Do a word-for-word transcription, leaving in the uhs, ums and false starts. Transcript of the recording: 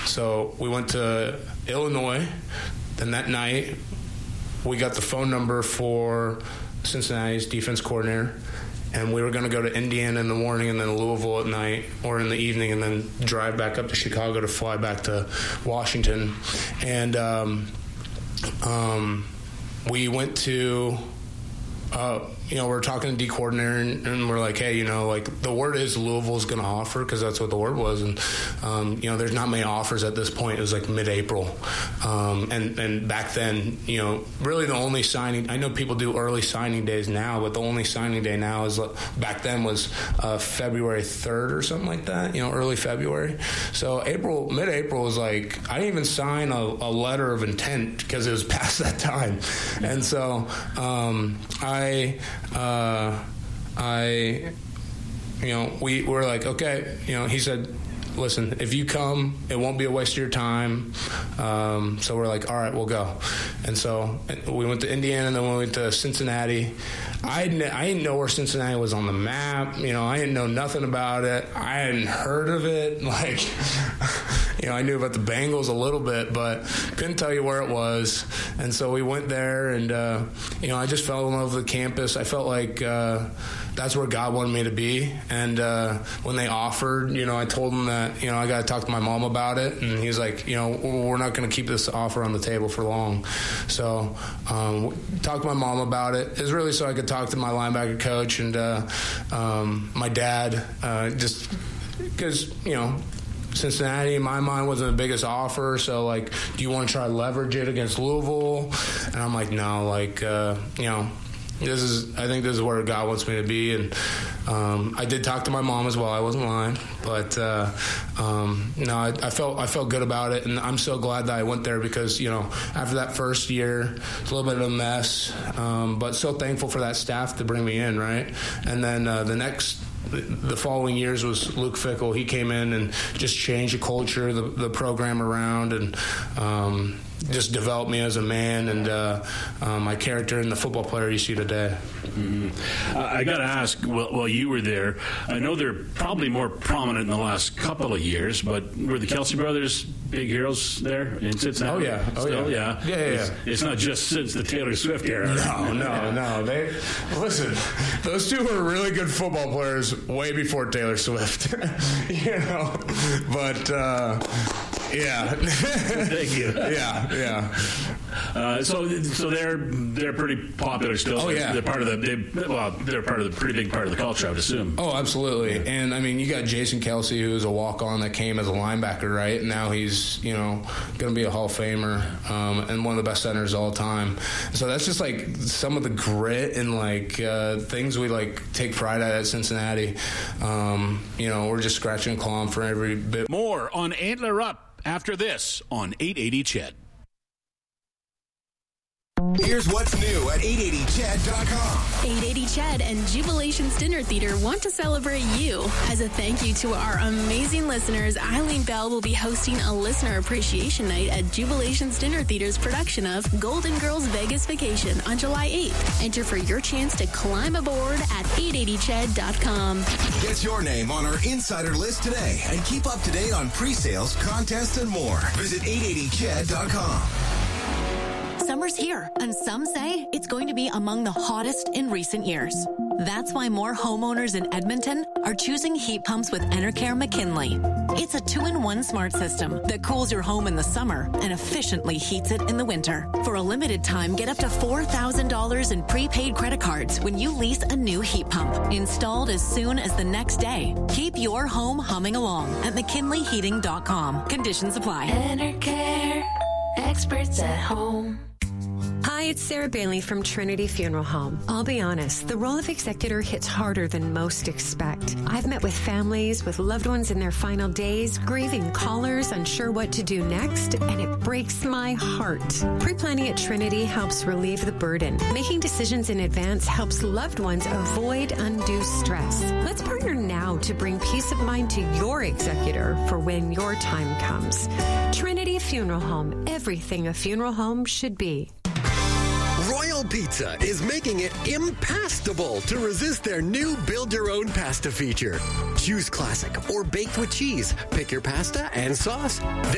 so we went to Illinois. Then that night, we got the phone number for Cincinnati's defense coordinator, and we were going to go to Indiana in the morning and then Louisville at night or in the evening, and then drive back up to Chicago to fly back to Washington. And um, um, we went to, uh, you know, we we're talking to D coordinator, and, and we're like, hey, you know, like the word is Louisville's going to offer, because that's what the word was. And, um, you know, there's not many offers at this point. It was like mid-April. Um, and, and back then, you know, really the only signing, I know people do early signing days now, but the only signing day now is, back then was uh, February third or something like that, you know, early February. So April, mid-April was like, I didn't even sign a, a letter of intent because it was past that time. And so um, I... Uh, I, you know, we were like, okay, you know, he said, listen, if you come, it won't be a waste of your time. Um, so we're like, all right, we'll go. And so we went to Indiana, and then we went to Cincinnati. I didn't, I didn't know where Cincinnati was on the map. You know, I didn't know nothing about it. I hadn't heard of it. Like, you know, I knew about the Bengals a little bit, but couldn't tell you where it was. And so we went there, and, uh, you know, I just fell in love with the campus. I felt like uh, that's where God wanted me to be. And uh, when they offered, you know, I told them that, you know, I got to talk to my mom about it. And he's like, you know, we're not going to keep this offer on the table for long. So um, talked to my mom about it. It was really so I could talk to my linebacker coach and uh, um, my dad, uh, just because, you know, Cincinnati, in my mind, wasn't the biggest offer. So, like, do you want to try to leverage it against Louisville? And I'm like, no, like, uh, you know, this is, I think this is where God wants me to be. And um, I did talk to my mom as well. I wasn't lying, but uh, um, no, I, I felt I felt good about it, and I'm so glad that I went there because, you know, after that first year, it's a little bit of a mess, um, but so thankful for that staff to bring me in, right? And then uh, the next. The following years was Luke Fickell. He came in and just changed the culture, the, the program around, and um, just developed me as a man and uh, uh, my character and the football player you see today. Mm-hmm. Uh, I got to ask, while, while you were there, I know they're probably more prominent in the last couple of years, but were the Kelsey brothers big heroes there in Cincinnati? Oh, yeah. Oh, Still? yeah. Yeah. Yeah, yeah, it's, yeah. it's not just since the Taylor Swift era. No, no, no. They listen, those two were really good football players way before Taylor Swift. You know, but uh, yeah. Thank you. Yeah, yeah. Uh, so, so they're they're pretty popular still. Oh yeah, they're part of the they, well, they're part of the pretty big part of the culture, I would assume. Oh, absolutely. Yeah. And I mean, you got Jason Kelsey, who was a walk-on that came as a linebacker, right? And now he's, you know, going to be a Hall of Famer um, and one of the best centers of all time. So that's just like some of the grit and like uh, things we like take pride at at Cincinnati. Um, you know, we're just scratching and clawing for every bit. More on Antler Up after this on eight eighty C H E D. Here's what's new at eight eighty C H E D dot com. eight eighty C H E D and Jubilations Dinner Theater want to celebrate you. As a thank you to our amazing listeners, Eileen Bell will be hosting a listener appreciation night at Jubilations Dinner Theater's production of Golden Girls Vegas Vacation on July eighth. Enter for your chance to climb aboard at eight eighty C H E D dot com. Get your name on our insider list today and keep up to date on pre-sales, contests, and more. Visit eight eighty C H E D dot com. Summer's here, and some say it's going to be among the hottest in recent years. That's why more homeowners in Edmonton are choosing heat pumps with Enercare McKinley. It's a two-in-one smart system that cools your home in the summer and efficiently heats it in the winter. For a limited time, get up to four thousand dollars in prepaid credit cards when you lease a new heat pump, installed as soon as the next day. Keep your home humming along at mckinley heating dot com. Conditions apply. Enercare, experts at home. Hi, it's Sarah Bailey from Trinity Funeral Home. I'll be honest, the role of executor hits harder than most expect. I've met with families with loved ones in their final days, grieving callers, unsure what to do next, and it breaks my heart. Pre-planning at Trinity helps relieve the burden. Making decisions in advance helps loved ones avoid undue stress. Let's partner now to bring peace of mind to your executor for when your time comes. Trinity Funeral Home, everything a funeral home should be. Royal Pizza is making it impassable to resist their new build-your-own pasta feature. Choose classic or baked with cheese. Pick your pasta and sauce.